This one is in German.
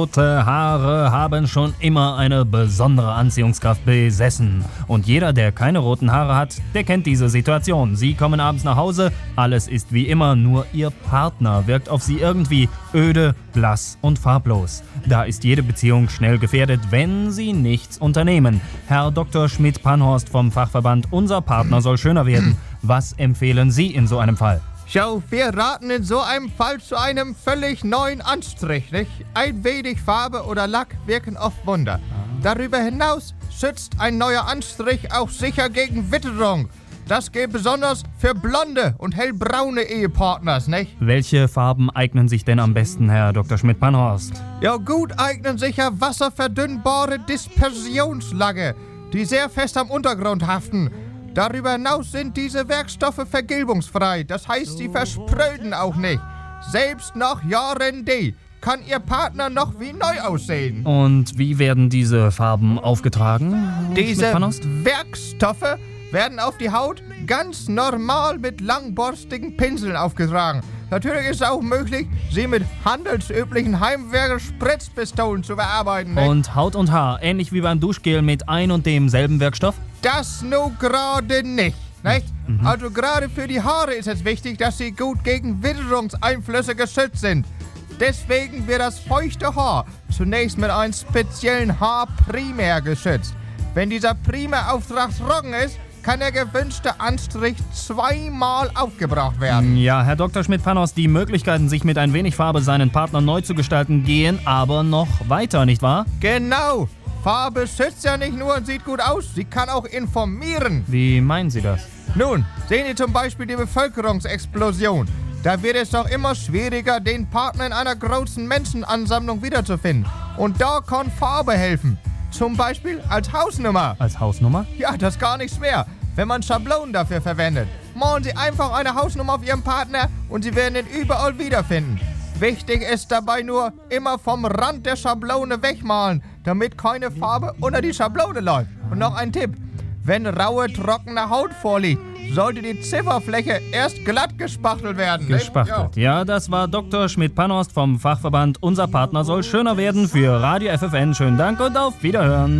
rote Haare haben schon immer eine besondere Anziehungskraft besessen. Und jeder, der keine roten Haare hat, der kennt diese Situation. Sie kommen abends nach Hause, alles ist wie immer, nur ihr Partner wirkt auf sie irgendwie öde, blass und farblos. Da ist jede Beziehung schnell gefährdet, wenn sie nichts unternehmen. Herr Dr. Schmidt-Panhorst vom Fachverband Unser Partner soll schöner werden. Was empfehlen Sie in so einem Fall? Schau, wir raten in so einem Fall zu einem völlig neuen Anstrich, nicht? Ein wenig Farbe oder Lack wirken oft Wunder. Darüber hinaus schützt ein neuer Anstrich auch sicher gegen Witterung. Das gilt besonders für blonde und hellbraune Ehepartners, nicht? Welche Farben eignen sich denn am besten, Herr Dr. Schmidt-Panhorst? Ja, gut eignen sich ja wasserverdünnbare Dispersionslacke, die sehr fest am Untergrund haften. Darüber hinaus sind diese Werkstoffe vergilbungsfrei, das heißt, sie verspröden auch nicht. Selbst nach Jahren D kann Ihr Partner noch wie neu aussehen. Und wie werden diese Farben aufgetragen? Diese Schmidt-Panhorst? Werkstoffe werden auf die Haut ganz normal mit langborstigen Pinseln aufgetragen. Natürlich ist es auch möglich, sie mit handelsüblichen Heimwerker-Spritzpistolen zu bearbeiten. Nicht? Und Haut und Haar, ähnlich wie beim Duschgel mit ein und demselben Werkstoff? Das nur gerade nicht. Also gerade für die Haare ist es wichtig, dass sie gut gegen Witterungseinflüsse geschützt sind. Deswegen wird das feuchte Haar zunächst mit einem speziellen Haarprimer geschützt. Wenn dieser Primerauftrag trocken ist, kann der gewünschte Anstrich zweimal aufgebraucht werden. Ja, Herr Dr. Schmidt-Panhorst, die Möglichkeiten, sich mit ein wenig Farbe seinen Partner neu zu gestalten, gehen aber noch weiter, nicht wahr? Genau. Farbe schützt ja nicht nur und sieht gut aus, sie kann auch informieren. Wie meinen Sie das? Nun, sehen Sie zum Beispiel die Bevölkerungsexplosion. Da wird es doch immer schwieriger, den Partner in einer großen Menschenansammlung wiederzufinden. Und da kann Farbe helfen. Zum Beispiel als Hausnummer. Als Hausnummer? Ja, das ist gar nicht schwer, wenn man Schablonen dafür verwendet. Malen Sie einfach eine Hausnummer auf Ihren Partner und Sie werden ihn überall wiederfinden. Wichtig ist dabei nur, immer vom Rand der Schablone wegmalen, damit keine Farbe unter die Schablone läuft. Und noch ein Tipp: Wenn raue, trockene Haut vorliegt, sollte die Zifferfläche erst glatt gespachtelt werden. Gespachtelt. Ja, das war Dr. Schmidt-Panhorst vom Fachverband Unser Partner soll schöner werden für Radio FFN. Schönen Dank und auf Wiederhören.